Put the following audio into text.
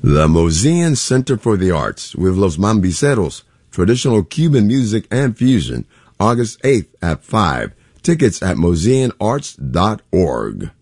The Mozian Center for the Arts with Los Mambiceros, traditional Cuban music and fusion, August 8th at 5. Tickets at mozianarts.org.